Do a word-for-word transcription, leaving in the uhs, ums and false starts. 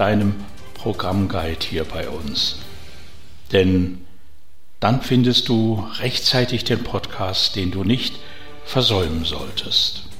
deinem Programmguide hier bei uns. Denn dann findest du rechtzeitig den Podcast, den du nicht versäumen solltest.